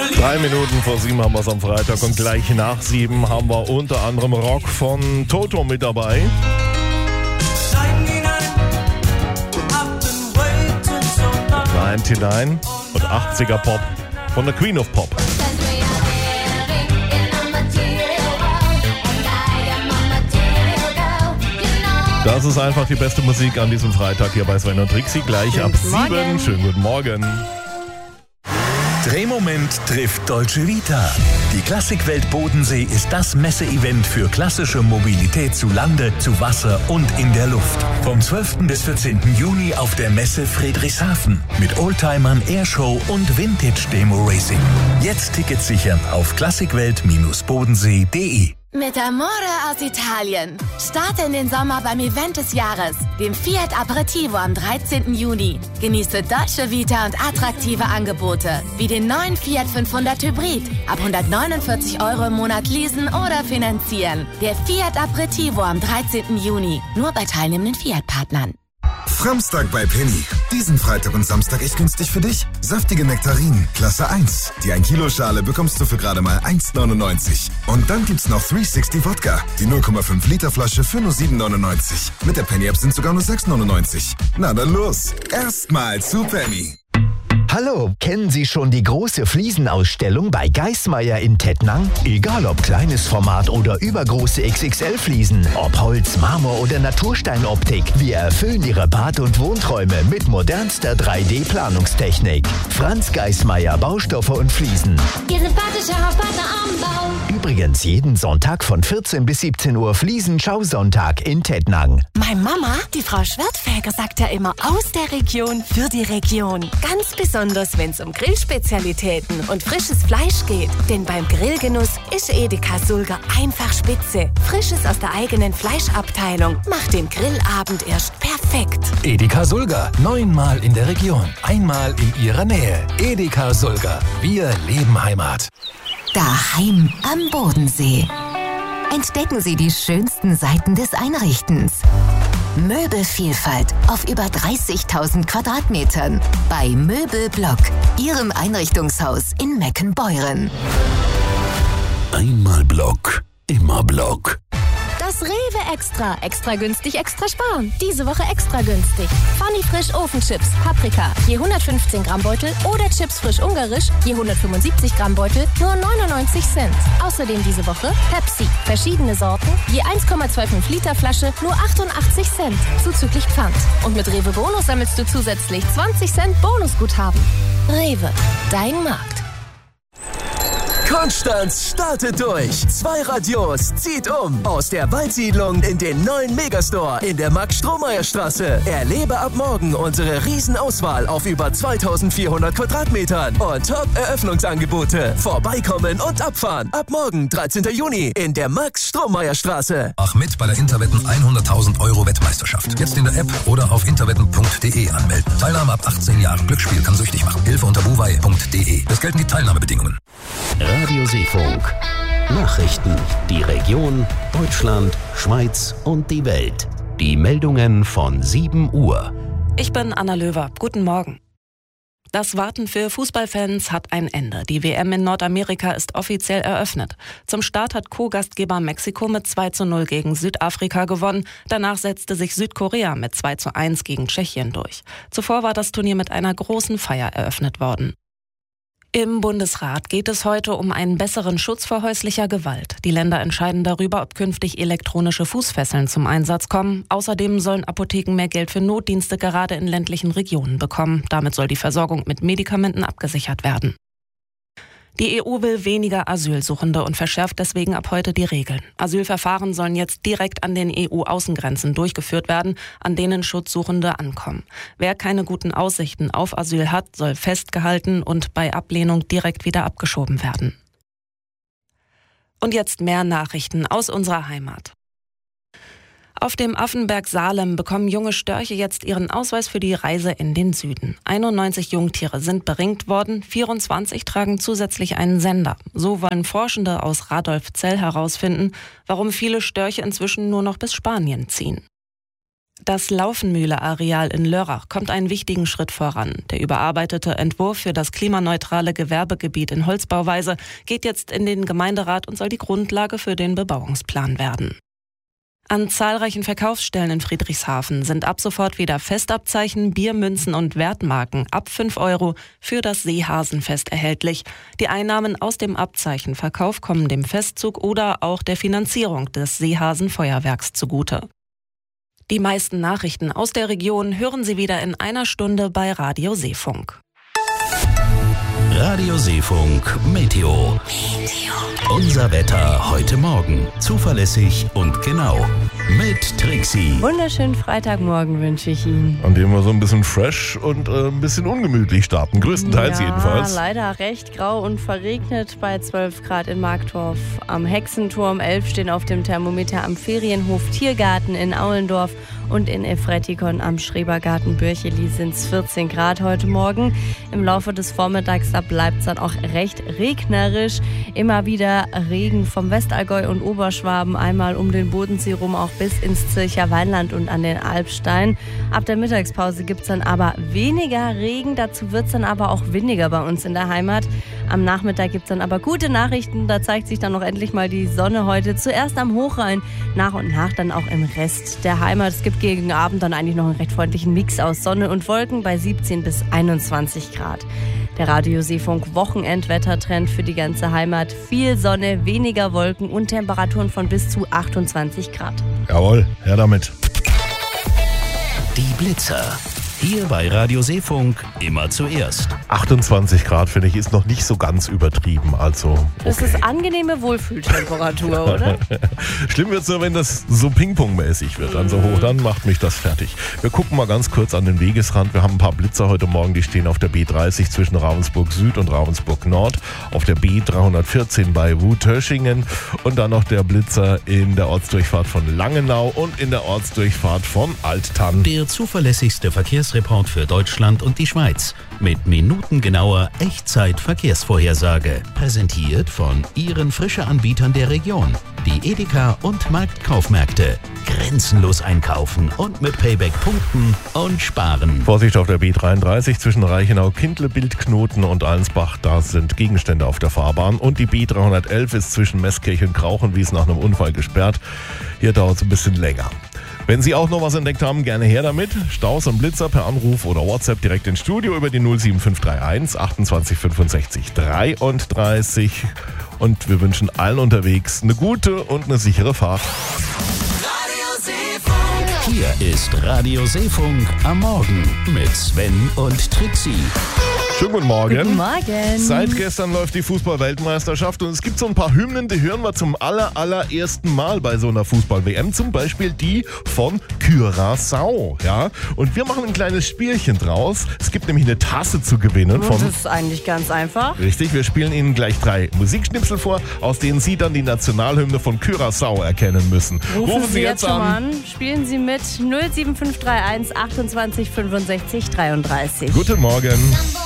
3 Minuten vor 7 haben wir es am Freitag und gleich nach 7 haben wir unter anderem Rock von Toto mit dabei. 99 und 80er Pop von der Queen of Pop. Das ist einfach die beste Musik an diesem Freitag hier bei Sven und Trixie. Gleich ab 7. Schönen guten Morgen. Drehmoment trifft Dolce Vita. Die Klassikwelt Bodensee ist das Messeevent für klassische Mobilität zu Lande, zu Wasser und in der Luft. Vom 12. bis 14. Juni auf der Messe Friedrichshafen mit Oldtimern, Airshow und Vintage-Demo-Racing. Jetzt Tickets sichern auf klassikwelt-bodensee.de. Mit Amore aus Italien. Starte in den Sommer beim Event des Jahres, dem Fiat Aperitivo am 13. Juni. Genieße Dolce Vita und attraktive Angebote, wie den neuen Fiat 500 Hybrid. Ab 149 € im Monat leasen oder finanzieren. Der Fiat Aperitivo am 13. Juni. Nur bei teilnehmenden Fiat-Partnern. Framstag bei Penny. Diesen Freitag und Samstag echt günstig für dich. Saftige Nektarinen, Klasse 1. Die 1 Kilo Schale bekommst du für gerade mal 1,99. Und dann gibt's noch 360 Wodka. Die 0,5 Liter Flasche für nur 7,99. Mit der Penny App sind sogar nur 6,99. Na dann los. Erstmal zu Penny. Hallo, kennen Sie schon die große Fliesenausstellung bei Geismeier in Tettnang? Egal ob kleines Format oder übergroße XXL-Fliesen, ob Holz, Marmor oder Natursteinoptik, wir erfüllen Ihre Bad- und Wohnträume mit modernster 3D-Planungstechnik. Franz Geismeier, Baustoffe und Fliesen. Wir sind sympathischer Partner am Bau. Übrigens jeden Sonntag von 14 bis 17 Uhr Fliesen-Schausonntag in Tettnang. Meine Mama, die Frau Schwertfeger, sagt ja immer aus der Region für die Region. Ganz besonders, wenn es um Grillspezialitäten und frisches Fleisch geht. Denn beim Grillgenuss ist Edeka Sulger einfach spitze. Frisches aus der eigenen Fleischabteilung macht den Grillabend erst perfekt. Edeka Sulger. 9-mal in der Region. Einmal in Ihrer Nähe. Edeka Sulger. Wir leben Heimat. Daheim am Bodensee. Entdecken Sie die schönsten Seiten des Einrichtens. Möbelvielfalt auf über 30.000 Quadratmetern bei Möbelblock, Ihrem Einrichtungshaus in Meckenbeuren. Einmal Block, immer Block. Das Rewe Extra. Extra günstig, extra sparen. Diese Woche extra günstig. Funny Frisch Ofenchips, Paprika, je 115 Gramm Beutel oder Chips frisch ungarisch, je 175 Gramm Beutel, nur 99 Cent. Außerdem diese Woche Pepsi, verschiedene Sorten, je 1,25 Liter Flasche, nur 88 Cent, zuzüglich Pfand. Und mit Rewe Bonus sammelst du zusätzlich 20 Cent Bonusguthaben. Rewe, dein Markt. Konstanz startet durch. 2 Radios zieht um. Aus der Waldsiedlung in den neuen Megastore in der Max-Strohmeier-Straße. Erlebe ab morgen unsere Riesenauswahl auf über 2400 Quadratmetern. Und Top-Eröffnungsangebote. Vorbeikommen und abfahren. Ab morgen, 13. Juni, in der Max-Strohmeier-Straße. Mach mit bei der Interwetten 100.000 € Wettmeisterschaft. Jetzt in der App oder auf interwetten.de anmelden. Teilnahme ab 18 Jahren. Glücksspiel kann süchtig machen. Hilfe unter buwei.de. Es gelten die Teilnahmebedingungen. Radio Seefunk. Nachrichten. Die Region, Deutschland, Schweiz und die Welt. Die Meldungen von 7 Uhr. Ich bin Anna Löwer. Guten Morgen. Das Warten für Fußballfans hat ein Ende. Die WM in Nordamerika ist offiziell eröffnet. Zum Start hat Co-Gastgeber Mexiko mit 2:0 gegen Südafrika gewonnen. Danach setzte sich Südkorea mit 2:1 gegen Tschechien durch. Zuvor war das Turnier mit einer großen Feier eröffnet worden. Im Bundesrat geht es heute um einen besseren Schutz vor häuslicher Gewalt. Die Länder entscheiden darüber, ob künftig elektronische Fußfesseln zum Einsatz kommen. Außerdem sollen Apotheken mehr Geld für Notdienste gerade in ländlichen Regionen bekommen. Damit soll die Versorgung mit Medikamenten abgesichert werden. Die EU will weniger Asylsuchende und verschärft deswegen ab heute die Regeln. Asylverfahren sollen jetzt direkt an den EU-Außengrenzen durchgeführt werden, an denen Schutzsuchende ankommen. Wer keine guten Aussichten auf Asyl hat, soll festgehalten und bei Ablehnung direkt wieder abgeschoben werden. Und jetzt mehr Nachrichten aus unserer Heimat. Auf dem Affenberg Salem bekommen junge Störche jetzt ihren Ausweis für die Reise in den Süden. 91 Jungtiere sind beringt worden, 24 tragen zusätzlich einen Sender. So wollen Forschende aus Radolfzell herausfinden, warum viele Störche inzwischen nur noch bis Spanien ziehen. Das Laufenmühle-Areal in Lörrach kommt einen wichtigen Schritt voran. Der überarbeitete Entwurf für das klimaneutrale Gewerbegebiet in Holzbauweise geht jetzt in den Gemeinderat und soll die Grundlage für den Bebauungsplan werden. An zahlreichen Verkaufsstellen in Friedrichshafen sind ab sofort wieder Festabzeichen, Biermünzen und Wertmarken ab 5 € für das Seehasenfest erhältlich. Die Einnahmen aus dem Abzeichenverkauf kommen dem Festzug oder auch der Finanzierung des Seehasenfeuerwerks zugute. Die meisten Nachrichten aus der Region hören Sie wieder in einer Stunde bei Radio Seefunk. Radio Seefunk Meteo. Unser Wetter heute Morgen. Zuverlässig und genau. Mit Trixie. Wunderschönen Freitagmorgen wünsche ich Ihnen. An dem wir so ein bisschen fresh und ein bisschen ungemütlich starten. Größtenteils jedenfalls. Leider recht grau und verregnet bei 12 Grad in Marktorf. Am Hexenturm 11 stehen auf dem Thermometer am Ferienhof Tiergarten in Aulendorf und in Efretikon am Schrebergarten Bürcheli sind es 14 Grad heute Morgen. Im Laufe des Vormittags bleibt es dann auch recht regnerisch. Immer wieder Regen vom Westallgäu und Oberschwaben, einmal um den Bodensee rum, auch bis ins Zürcher Weinland und an den Alpstein. Ab der Mittagspause gibt es dann aber weniger Regen, dazu wird es dann aber auch windiger bei uns in der Heimat. Am Nachmittag gibt es dann aber gute Nachrichten, da zeigt sich dann noch endlich mal die Sonne heute. Zuerst am Hochrhein, nach und nach dann auch im Rest der Heimat. Es gibt gegen Abend dann eigentlich noch einen recht freundlichen Mix aus Sonne und Wolken bei 17 bis 21 Grad. Der Radio Seefunk Wochenendwettertrend für die ganze Heimat. Viel Sonne, weniger Wolken und Temperaturen von bis zu 28 Grad. Jawohl, her damit. Die Blitzer. Hier bei Radio Seefunk immer zuerst. 28 Grad, finde ich, ist noch nicht so ganz übertrieben. Also, okay. Das ist angenehme Wohlfühltemperatur, oder? Schlimm wird es nur, wenn das so Ping-Pong-mäßig wird. Dann so hoch, dann macht mich das fertig. Wir gucken mal ganz kurz an den Wegesrand. Wir haben ein paar Blitzer heute Morgen, die stehen auf der B30 zwischen Ravensburg Süd und Ravensburg Nord. Auf der B314 bei Wuthöschingen. Und dann noch der Blitzer in der Ortsdurchfahrt von Langenau und in der Ortsdurchfahrt von Alttann. Der zuverlässigste Verkehrsreport für Deutschland und die Schweiz mit minutengenauer Echtzeit-Verkehrsvorhersage. Präsentiert von Ihren Frische-Anbietern der Region. Die Edeka und Marktkaufmärkte. Grenzenlos einkaufen und mit Payback punkten und sparen. Vorsicht auf der B33 zwischen Reichenau, Kindle, Bildknoten und Allensbach. Da sind Gegenstände auf der Fahrbahn. Und die B311 ist zwischen Meßkirch und Krauchenwies nach einem Unfall gesperrt. Hier dauert es ein bisschen länger. Wenn Sie auch noch was entdeckt haben, gerne her damit. Staus und Blitzer per Anruf oder WhatsApp direkt ins Studio über die 07531 28 65 33. Und wir wünschen allen unterwegs eine gute und eine sichere Fahrt. Hier ist Radio Seefunk am Morgen mit Sven und Trixie. Schönen guten Morgen. Guten Morgen. Seit gestern läuft die Fußball-Weltmeisterschaft und es gibt so ein paar Hymnen, die hören wir zum allerersten Mal bei so einer Fußball-WM. Zum Beispiel die von Curaçao. Ja? Und wir machen ein kleines Spielchen draus. Es gibt nämlich eine Tasse zu gewinnen. Das ist eigentlich ganz einfach. Richtig, wir spielen Ihnen gleich 3 Musikschnipsel vor, aus denen Sie dann die Nationalhymne von Curaçao erkennen müssen. Rufen Sie jetzt schon an. Spielen Sie mit 07531 28 65 33. Guten Morgen.